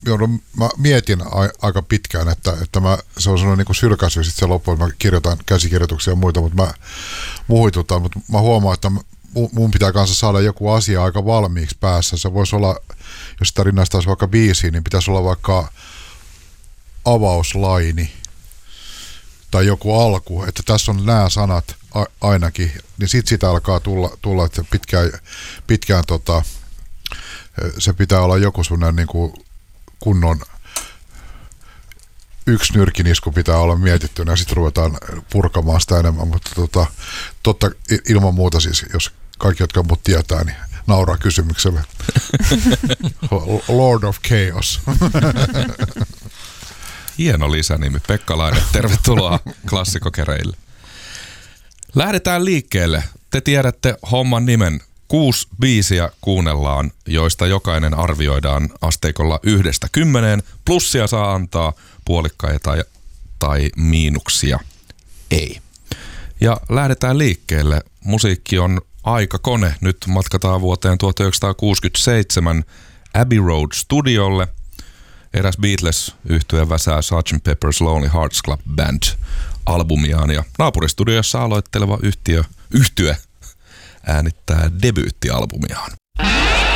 mä mietin aika pitkään, että se on sellainen niin sylkäisy sitten se loppuun, että mä kirjoitan käsikirjoituksia ja muita, mutta mä muhitutan, mutta mä huomaan, että mun pitää kanssa saada joku asia aika valmiiksi päässä. Se voisi olla, jos sitä rinnastaisi vaikka biisiin, niin pitäisi olla vaikka avauslaini tai joku alku, että tässä on nämä sanat ainakin, niin sitten sitä alkaa tulla että pitkään se pitää olla joku sellainen niin kuin kunnon yksi nyrkinisku pitää olla mietittynä ja sitten ruvetaan purkamaan sitä enemmän, mutta totta ilman muuta siis, jos kaikki, jotka mut tietää, niin nauraa kysymykselle. Lord of Chaos. Hieno lisänimi, Pekka Laine. Tervetuloa klassikokereille. Lähdetään liikkeelle. Te tiedätte homman nimen. 6 biisiä kuunnellaan, joista jokainen arvioidaan asteikolla 1–10. Plussia saa antaa, puolikkaita tai miinuksia ei. Ja lähdetään liikkeelle. Musiikki on aikakone. Nyt matkataan vuoteen 1967 Abbey Road Studiolle. Eräs Beatles-yhtye väsää Sgt. Pepper's Lonely Hearts Club Band -albumiaan ja naapuristudiossa aloitteleva yhtye äänittää debyyttialbumiaan.